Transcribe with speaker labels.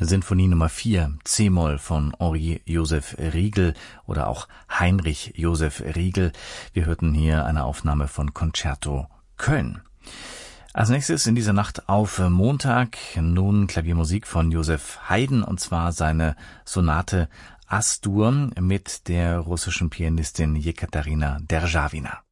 Speaker 1: Sinfonie Nummer 4, C-Moll von Henri Joseph Riegel oder auch Heinrich Joseph Riegel. Wir hörten hier eine Aufnahme von Concerto Köln. Als nächstes in dieser Nacht auf Montag nun Klaviermusik von Joseph Haydn, und zwar seine Sonate As-Dur mit der russischen Pianistin Jekaterina Derjawina.